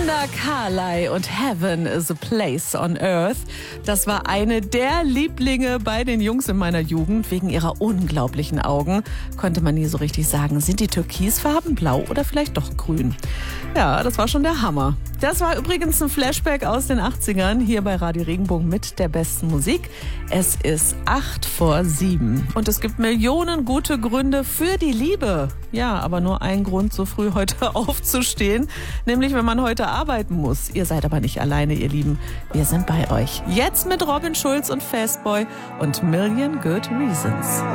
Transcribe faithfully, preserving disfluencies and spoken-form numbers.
Brenda Carlile und Heaven is a Place on Earth. Das war eine der Lieblinge bei den Jungs in meiner Jugend. Wegen ihrer unglaublichen Augen konnte man nie so richtig sagen, sind die türkisfarben, blau oder vielleicht doch grün. Ja, das war schon der Hammer. Das war übrigens ein Flashback aus den achtzigern hier bei Radio Regenbogen mit der besten Musik. Es ist acht vor sieben und es gibt Millionen gute Gründe für die Liebe. Ja, aber nur ein Grund, so früh heute aufzustehen, nämlich wenn man heute arbeiten muss. Ihr seid aber nicht alleine, ihr Lieben. Wir sind bei euch. Jetzt mit Robin Schulz und Fastboy und Million Good Reasons.